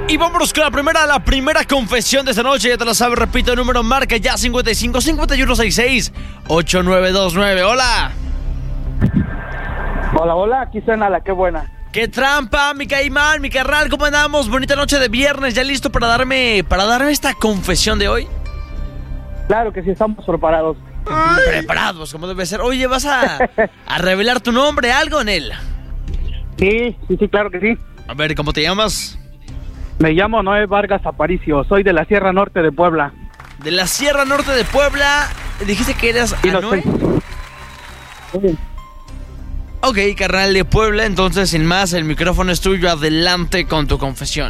Y vámonos con la primera confesión de esta noche. Ya te la sabes, repito el número, marca ya 55 51 66 8929. Hola. Hola, aquí suena la que buena. ¡Qué trampa, mi caimán, mi carnal! ¿Cómo andamos? Bonita noche de viernes. ¿Ya listo para darme esta confesión de hoy? Claro que sí, estamos preparados. Preparados, como debe ser. Oye, ¿vas a revelar tu nombre, algo en él? Sí, claro que sí. A ver, ¿cómo te llamas? Me llamo Noé Vargas Aparicio, soy de la Sierra Norte de Puebla. De la Sierra Norte de Puebla. Dijiste que eras Anoé. Sí. Ok, carnal de Puebla, entonces sin más, el micrófono es tuyo, adelante con tu confesión.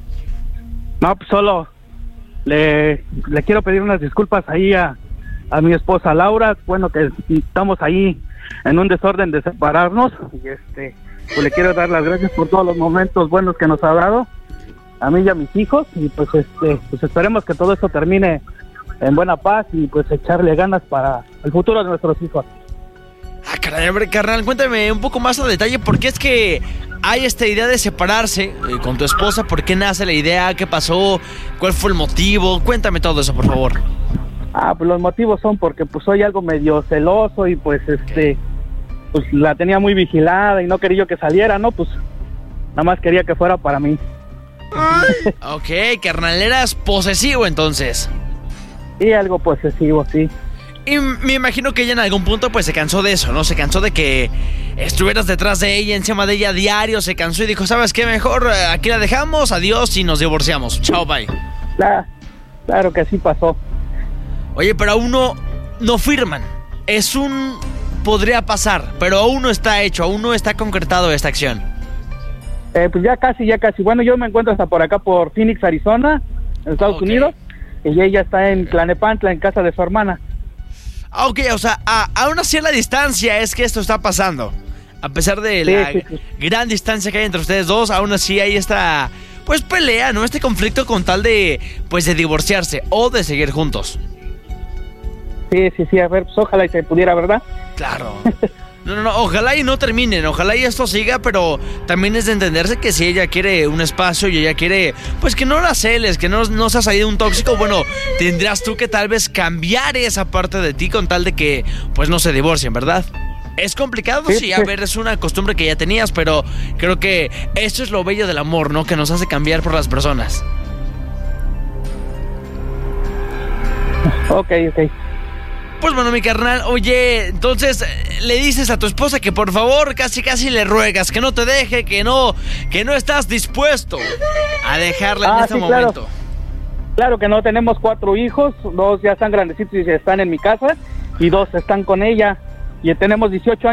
No, pues solo le quiero pedir unas disculpas ahí a mi esposa Laura. Bueno, que estamos ahí en un desorden de separarnos y pues le quiero dar las gracias por todos los momentos buenos que nos ha dado a mí y a mis hijos, y pues pues esperemos que todo esto termine en buena paz y pues echarle ganas para el futuro de nuestros hijos. Ah, caray, carnal, cuéntame un poco más a detalle por qué es que hay esta idea de separarse con tu esposa. ¿Por qué nace la idea? ¿Qué pasó? ¿Cuál fue el motivo? Cuéntame todo eso, por favor. Pues los motivos son porque pues soy algo medio celoso y pues pues la tenía muy vigilada y no quería yo que saliera, ¿no? Pues nada más quería que fuera para mí. Ok, carnal, eras posesivo entonces. Sí, algo posesivo, sí. Y me imagino que ella en algún punto pues se cansó de eso, ¿no? Se cansó de que estuvieras detrás de ella, encima de ella diario, se cansó y dijo, ¿sabes qué? Mejor aquí la dejamos, adiós y nos divorciamos. Chao, bye. Claro que así pasó. Oye, pero aún no firman. Podría pasar, pero aún no está hecho, aún no está concretado esta acción. Pues ya casi. Bueno, yo me encuentro hasta por acá, por Phoenix, Arizona, en Estados Unidos, y ella está en Tlalnepantla, en casa de su hermana. Ok, o sea, aún así a la distancia es que esto está pasando. A pesar de la gran distancia que hay entre ustedes dos, aún así hay esta, pues, pelea, ¿no? Este conflicto con tal de, pues, de divorciarse o de seguir juntos. Sí, a ver, pues ojalá y se pudiera, ¿verdad? Claro. No, ojalá y no terminen, ojalá y esto siga, pero también es de entenderse que si ella quiere un espacio y ella quiere, pues que no la celes, que no seas ahí de un tóxico, bueno, tendrás tú que tal vez cambiar esa parte de ti con tal de que, pues no se divorcien, ¿verdad? Es complicado, sí, a ver, es una costumbre que ya tenías, pero creo que eso es lo bello del amor, ¿no? Que nos hace cambiar por las personas. Ok. Pues bueno, mi carnal, oye, entonces le dices a tu esposa que por favor casi le ruegas que no te deje, que no estás dispuesto a dejarla en este momento. Claro que no, tenemos 4 hijos, 2 ya están grandecitos y están en mi casa y 2 están con ella y tenemos 18 años.